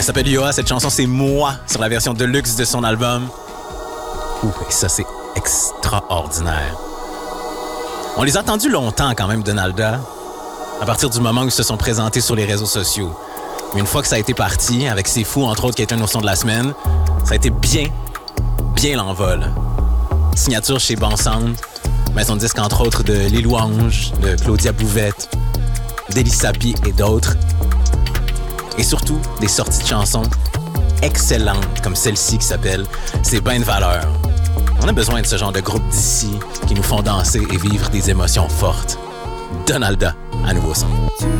s'appelle Yoa. Cette chanson, c'est moi sur la version deluxe de son album. Ouh, et ça, c'est extraordinaire. On les a entendus longtemps quand même, Donalda, à partir du moment où ils se sont présentés sur les réseaux sociaux. Mais une fois que ça a été parti, avec C'est Fou, entre autres, qui a été un son de la semaine, ça a été bien l'envol. Signature chez Bon Sound, maison de disque entre autres de Les Louanges, de Claudia Bouvette, d'Élie Sapi et d'autres. Et surtout, des sorties de chansons excellentes comme celle-ci qui s'appelle « C'est ben de valeur ». On a besoin de ce genre de groupe d'ici qui nous font danser et vivre des émotions fortes. Donalda, à nouveau son.